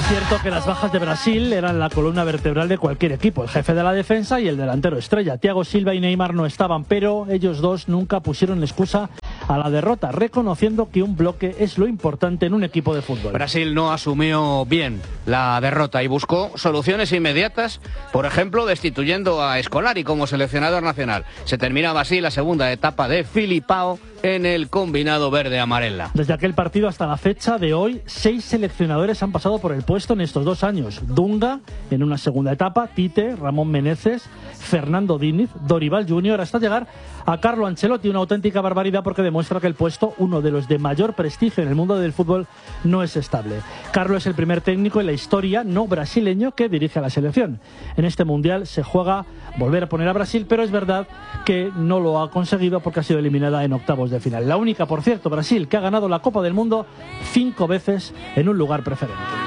cierto que las bajas de Brasil eran la columna vertebral de cualquier equipo. El jefe de la defensa y el delantero estrella. Thiago Silva y Neymar no estaban, pero ellos dos nunca pusieron excusa a la derrota, reconociendo que un bloque es lo importante en un equipo de fútbol. Brasil no asumió bien la derrota y buscó soluciones inmediatas, por ejemplo, destituyendo a Scolari como seleccionador nacional. Se terminaba así la segunda etapa de Filipao en el combinado verde-amarela. Desde aquel partido hasta la fecha de hoy, 6 seleccionadores han pasado por el puesto en estos 2 años. Dunga en una segunda etapa, Tite, Ramón Meneses, Fernando Diniz, Dorival Junior, hasta llegar a Carlo Ancelotti. Una auténtica barbaridad porque demuestra que el puesto, uno de los de mayor prestigio en el mundo del fútbol, no es estable. Carlo es el primer técnico en la historia no brasileño que dirige a la selección. En este mundial se juega volver a poner a Brasil, pero es verdad que no lo ha conseguido porque ha sido eliminada en octavos de final. La única, por cierto, Brasil, que ha ganado la Copa del Mundo 5 veces en un lugar preferente.